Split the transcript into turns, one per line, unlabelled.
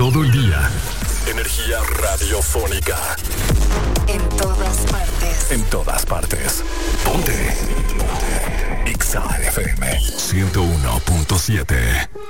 todo el día. Energía radiofónica.
En todas partes.
En todas partes. Ponte. Exa FM 101.7.